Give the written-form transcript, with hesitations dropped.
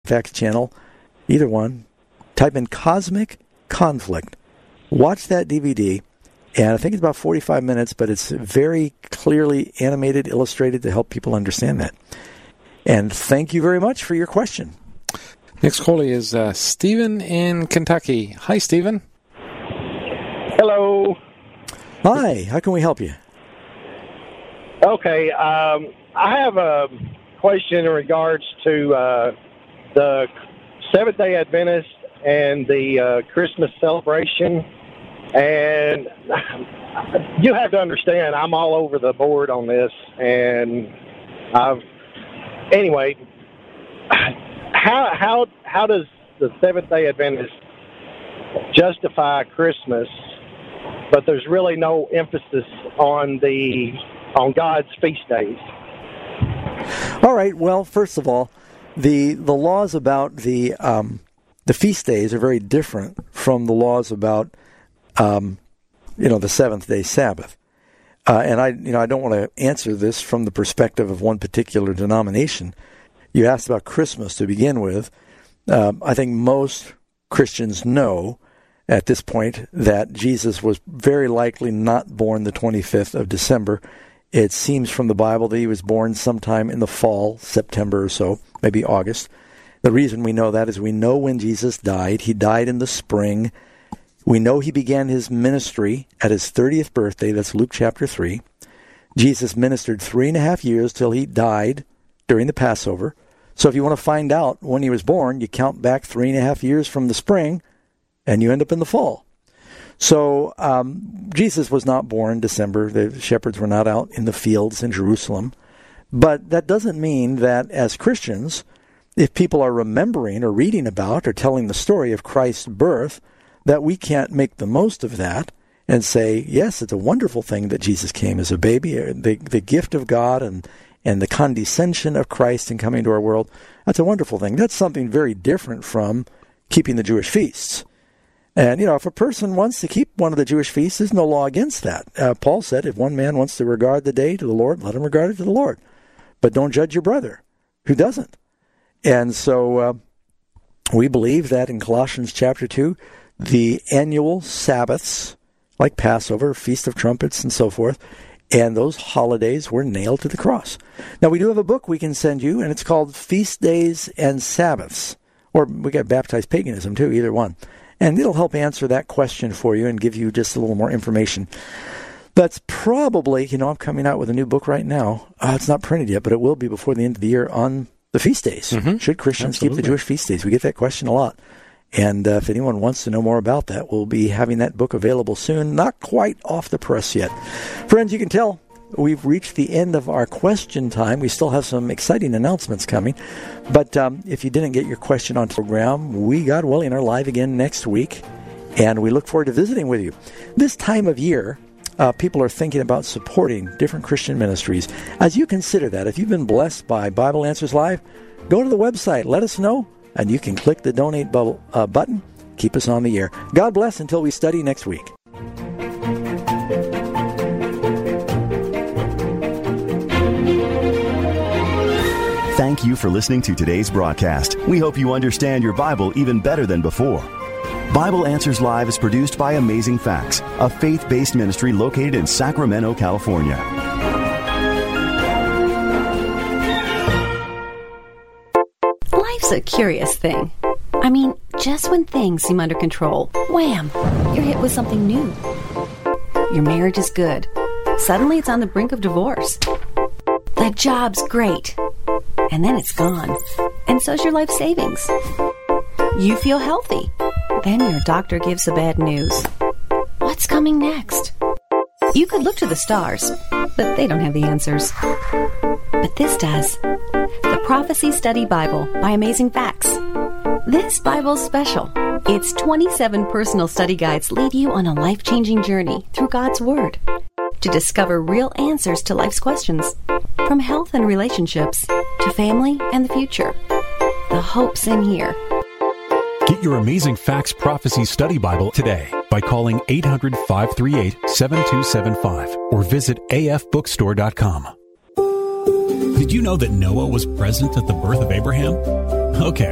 Facts channel, either one. Type in Cosmic Conflict. Watch that DVD, and I think it's about 45 minutes, but it's very clearly animated, illustrated to help people understand that. And thank you very much for your question. Next caller is Stephen in Kentucky. Hi, Stephen. Hello. Hi, how can we help you? Okay, I have a question in regards to the Seventh-day Adventist and the Christmas celebration. And you have to understand, I'm all over the board on this. And anyway, how does the Seventh-day Adventist justify Christmas, but there's really no emphasis on God's feast days? All right. Well, first of all, the laws about the feast days are very different from the laws about the seventh-day Sabbath. And I don't want to answer this from the perspective of one particular denomination. You asked about Christmas to begin with. I think most Christians know at this point that Jesus was very likely not born the 25th of December. It seems from the Bible that he was born sometime in the fall, September or so, maybe August. The reason we know that is we know when Jesus died. He died in the spring. We know he began his ministry at his 30th birthday. That's Luke chapter 3. Jesus ministered 3.5 years till he died during the Passover. So if you want to find out when he was born, you count back 3.5 years from the spring, and you end up in the fall. So Jesus was not born December. The shepherds were not out in the fields in Jerusalem. But that doesn't mean that as Christians, if people are remembering or reading about or telling the story of Christ's birth, that we can't make the most of that and say, yes, it's a wonderful thing that Jesus came as a baby, the gift of God and the condescension of Christ in coming to our world. That's a wonderful thing. That's something very different from keeping the Jewish feasts. And, if a person wants to keep one of the Jewish feasts, there's no law against that. Paul said, if one man wants to regard the day to the Lord, let him regard it to the Lord. But don't judge your brother who doesn't. And so we believe that in Colossians chapter 2, the annual Sabbaths, like Passover, Feast of Trumpets, and so forth, and those holidays were nailed to the cross. Now, we do have a book we can send you, and it's called Feast Days and Sabbaths. Or we got Baptized Paganism, too, either one. And it'll help answer that question for you and give you just a little more information. That's probably, I'm coming out with a new book right now. It's not printed yet, but it will be before the end of the year on the feast days. Mm-hmm. Should Christians keep the Jewish feast days? We get that question a lot. And if anyone wants to know more about that, we'll be having that book available soon. Not quite off the press yet. Friends, you can tell we've reached the end of our question time. We still have some exciting announcements coming. But if you didn't get your question on the program, we, God willing, are live again next week. And we look forward to visiting with you. This time of year, people are thinking about supporting different Christian ministries. As you consider that, if you've been blessed by Bible Answers Live, go to the website, let us know, and you can click the donate button. Keep us on the air. God bless until we study next week. Thank you for listening to today's broadcast. We hope you understand your Bible even better than before. Bible Answers Live is produced by Amazing Facts, a faith-based ministry located in Sacramento, California. Life's a curious thing. I mean, just when things seem under control, wham, you're hit with something new. Your marriage is good. Suddenly it's on the brink of divorce. The job's great. And then it's gone. And so's your life savings. You feel healthy. Then your doctor gives the bad news. What's coming next? You could look to the stars, but they don't have the answers. But this does. The Prophecy Study Bible by Amazing Facts. This Bible's special. Its 27 personal study guides lead you on a life-changing journey through God's Word to discover real answers to life's questions, from health and relationships to family and the future. The hope's in here. Get your Amazing Facts Prophecy Study Bible today by calling 800-538-7275 or visit afbookstore.com. Did you know that Noah was present at the birth of Abraham? Okay,